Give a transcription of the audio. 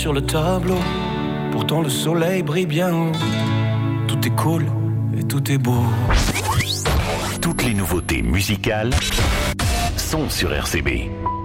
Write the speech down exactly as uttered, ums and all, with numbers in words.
sur le tableau, pourtant le soleil brille bien haut. Tout est cool et tout est beau. Toutes les nouveautés musicales sont sur R C B.